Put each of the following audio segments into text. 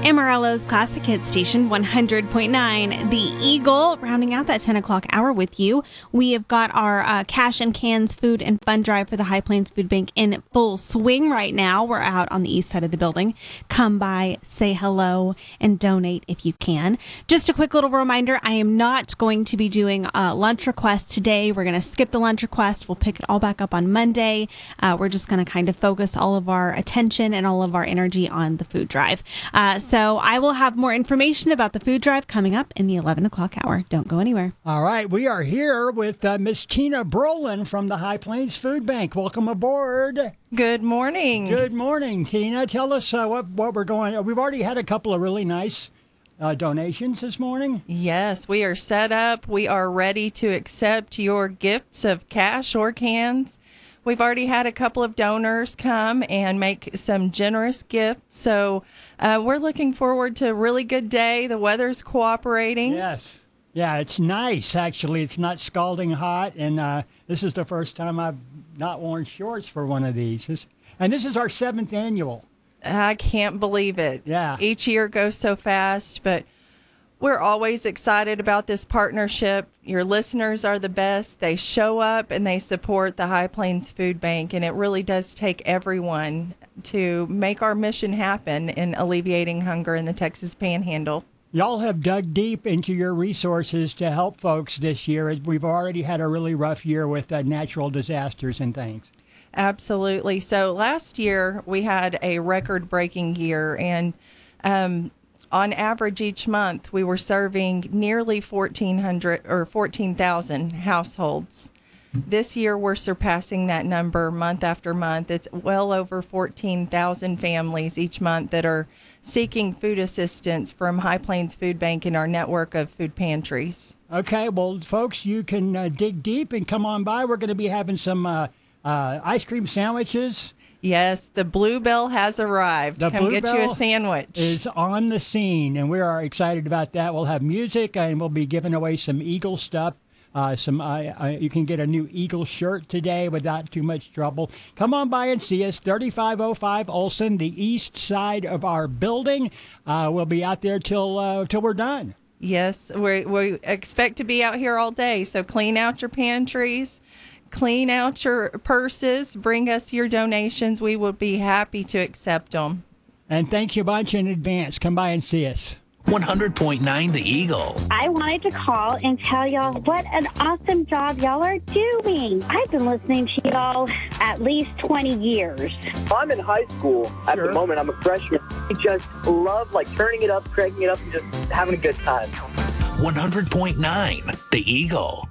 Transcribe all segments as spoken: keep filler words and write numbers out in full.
Amarillo's Classic Hit Station one hundred point nine. The Eagle, rounding out that ten o'clock hour with you. We have got our uh, Cash and Cans Food and Fun Drive for the High Plains Food Bank in full swing right now. We're out on the east side of the building. Come by, say hello, and donate if you can. Just a quick little reminder, I am not going to be doing a lunch request today. We're going to skip the lunch request. We'll pick it all back up on Monday. Uh, we're just going to kind of focus all of our attention and all of our energy on the food drive. Uh, so I will have more information about the food drive coming up in the eleven o'clock hour. Don't go anywhere. All right. We are here with uh, Miss Tina Brolin from the High Plains Food Bank. Welcome aboard. Good morning. Good morning, Tina. Tell us uh, what, what we're going. We've already had a couple of really nice uh, donations this morning. Yes, we are set up. We are ready to accept your gifts of cash or cans. We've already had a couple of donors come and make some generous gifts. So uh, we're looking forward to a really good day. The weather's cooperating. Yes. Yeah, it's nice, actually. It's not scalding hot. And uh, this is the first time I've not worn shorts for one of these. This, and this is our seventh annual. I can't believe it. Yeah. Each year goes so fast, but we're always excited about this partnership. Your listeners are the best. They show up and they support the High Plains Food Bank, and it really does take everyone to make our mission happen in alleviating hunger in the Texas Panhandle. Y'all have dug deep into your resources to help folks this year. We've already had a really rough year with uh, natural disasters and things. Absolutely. So last year we had a record-breaking year, and um, on average each month we were serving nearly fourteen hundred or fourteen thousand households. This year we're surpassing that number month after month. It's well over fourteen thousand families each month that are seeking food assistance from High Plains Food Bank in our network of food pantries. Okay, well, folks, you can uh, dig deep and come on by. We're going to be having some uh, uh, ice cream sandwiches. Yes, the Bluebell has arrived. The Come get you Bluebell a sandwich. Is on the scene, and we are excited about that. We'll have music, and we'll be giving away some Eagle stuff. Uh, some uh, uh, you can get a new Eagle shirt today without too much trouble. Come on by and see us, thirty-five oh five Olson, the east side of our building. Uh, we'll be out there till uh, till we're done. Yes, we we expect to be out here all day. So clean out your pantries, clean out your purses, bring us your donations. We will be happy to accept them. And thank you a bunch in advance. Come by and see us. one hundred point nine The Eagle. I wanted to call and tell y'all what an awesome job y'all are doing. I've been listening to y'all at least twenty years. I'm in high school at Sure. the moment. I'm a freshman. I just love like turning it up, cranking it up, and just having a good time. one hundred point nine The Eagle.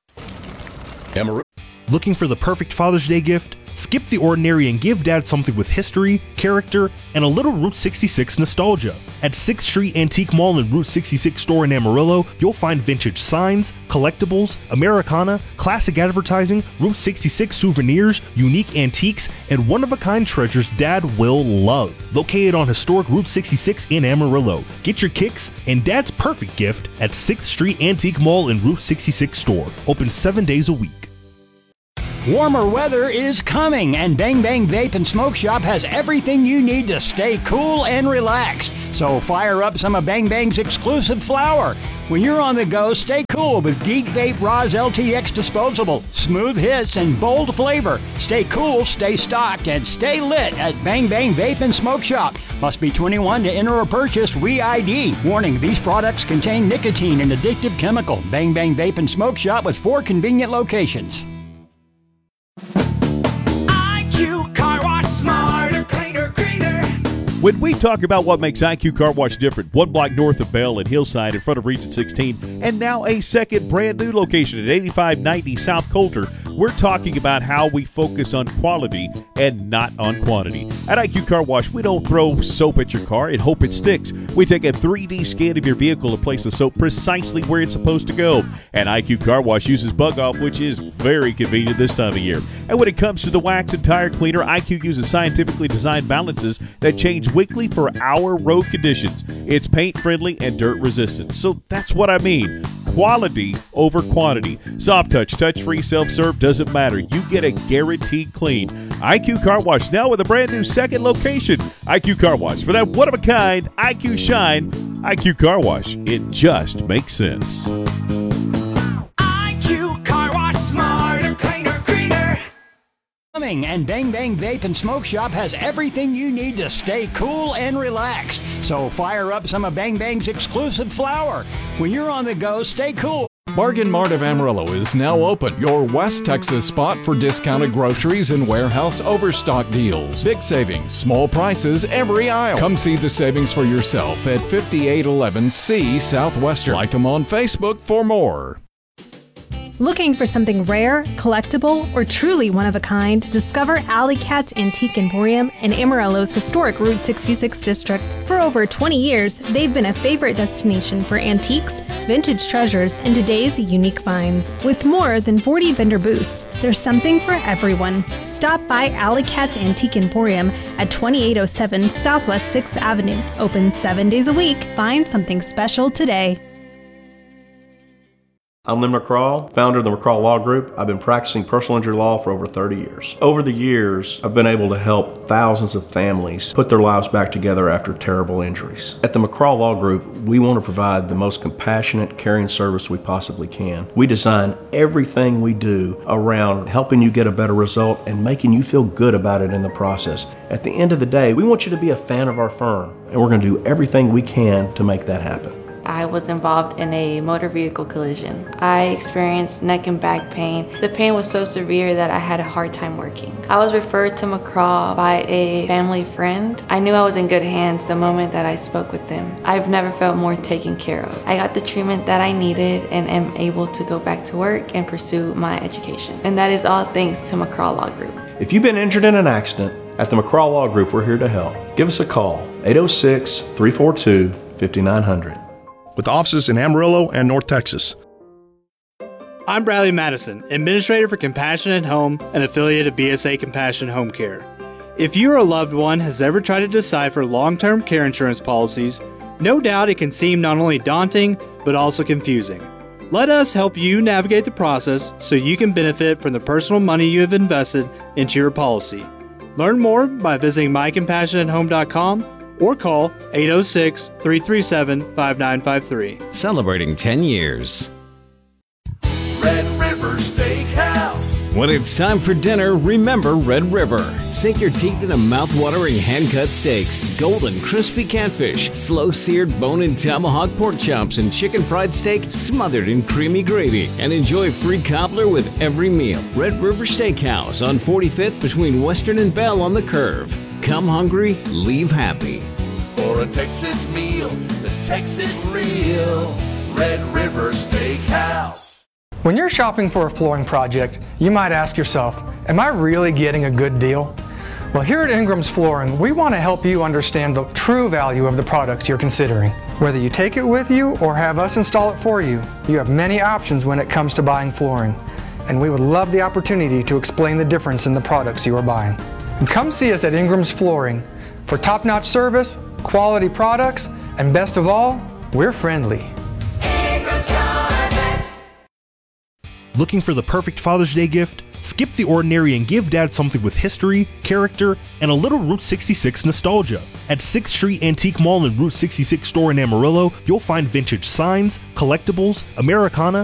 Amarillo. Looking for the perfect Father's Day gift? Skip the ordinary and give Dad something with history, character, and a little Route sixty-six nostalgia. At sixth Street Antique Mall and Route sixty-six store in Amarillo, you'll find vintage signs, collectibles, Americana, classic advertising, Route sixty-six souvenirs, unique antiques, and one-of-a-kind treasures Dad will love. Located on historic Route sixty-six in Amarillo. Get your kicks and Dad's perfect gift at sixth Street Antique Mall and Route sixty-six store. Open seven days a week. Warmer weather is coming, and Bang Bang Vape and Smoke Shop has everything you need to stay cool and relaxed. So fire up some of Bang Bang's exclusive flower. When you're on the go, stay cool with Geek Vape Roz L T X Disposable. Smooth hits and bold flavor. Stay cool, stay stocked, and stay lit at Bang Bang Vape and Smoke Shop. Must be twenty-one to enter or purchase. We I D. Warning, these products contain nicotine and addictive chemical. Bang Bang Vape and Smoke Shop with four convenient locations. I Q Car Wash, smarter, cleaner, greener. When we talk about what makes I Q Car Wash different, one block north of Bell and Hillside in front of Region sixteen, and now a second brand new location at eighty-five ninety South Coulter, we're talking about how we focus on quality and not on quantity. At I Q Car Wash, we don't throw soap at your car and hope it sticks. We take a three D scan of your vehicle and place the soap precisely where it's supposed to go. And I Q Car Wash uses Bug Off, which is very convenient this time of year. And when it comes to the wax and tire cleaner, I Q uses scientifically designed balances that change weekly for our road conditions. It's paint friendly and dirt resistant. So that's what I mean. quality over quantity. Soft touch, touch-free, self-serve, doesn't matter. You get a guaranteed clean. I Q Car Wash now with a brand new second location. I Q Car Wash. For that one-of-a-kind I Q shine, I Q Car Wash. It just makes sense. I Q Car Wash, smarter, cleaner, greener. Coming, and Bang Bang Vape and Smoke Shop has everything you need to stay cool and relaxed. So fire up some of Bang Bang's exclusive flower. When you're on the go, stay cool. Bargain Mart of Amarillo is now open, your West Texas spot for discounted groceries and warehouse overstock deals. Big savings, small prices every aisle. Come see the savings for yourself at fifty-eight eleven C Southwestern. Like them on Facebook for more. Looking for something rare, collectible, or truly one of a kind? Discover Alley Cat's Antique Emporium in Amarillo's historic Route sixty-six district. For over twenty years, they've been a favorite destination for antiques, vintage treasures, and today's unique finds. With more than forty vendor booths, there's something for everyone. Stop by Alley Cat's Antique Emporium at twenty-eight oh seven Southwest sixth Avenue. Open seven days a week. Find something special today. I'm Lynn McCraw, founder of the McCraw Law Group. I've been practicing personal injury law for over thirty years. Over the years, I've been able to help thousands of families put their lives back together after terrible injuries. At the McCraw Law Group, we want to provide the most compassionate, caring service we possibly can. We design everything we do around helping you get a better result and making you feel good about it in the process. At the end of the day, we want you to be a fan of our firm, and we're going to do everything we can to make that happen. I was involved in a motor vehicle collision. I experienced neck and back pain. The pain was so severe that I had a hard time working. I was referred to McCraw by a family friend. I knew I was in good hands the moment that I spoke with them. I've never felt more taken care of. I got the treatment that I needed and am able to go back to work and pursue my education. And that is all thanks to McCraw Law Group. If you've been injured in an accident, at the McCraw Law Group, we're here to help. Give us a call, eight oh six, three four two, five nine zero zero. With offices in Amarillo and North Texas. I'm Bradley Madison, Administrator for Compassion at Home, an affiliate of B S A Compassion Home Care. If you or a loved one has ever tried to decipher long-term care insurance policies, no doubt it can seem not only daunting, but also confusing. Let us help you navigate the process so you can benefit from the personal money you have invested into your policy. Learn more by visiting my compassion at home dot com or call eight oh six, three three seven, five nine five three. Celebrating ten years. Red River Steakhouse. When it's time for dinner, remember Red River. Sink your teeth into mouth-watering hand-cut steaks, golden crispy catfish, slow-seared bone-in tomahawk pork chops, and chicken fried steak smothered in creamy gravy. And enjoy free cobbler with every meal. Red River Steakhouse on forty-fifth between Western and Bell on the Curve. Come hungry, leave happy. For a Texas meal that's Texas real. Red River Steakhouse. When you're shopping for a flooring project, you might ask yourself, am I really getting a good deal? Well, here at Ingram's Flooring, we want to help you understand the true value of the products you're considering. Whether you take it with you or have us install it for you, you have many options when it comes to buying flooring. And we would love the opportunity to explain the difference in the products you are buying. And come see us at Ingram's Flooring for top-notch service, quality products, and best of all, we're friendly. Looking for the perfect Father's Day gift? Skip the ordinary and give Dad something with history, character, and a little Route sixty-six nostalgia. At sixth Street Antique Mall and Route sixty-six store in Amarillo, you'll find vintage signs, collectibles, Americana,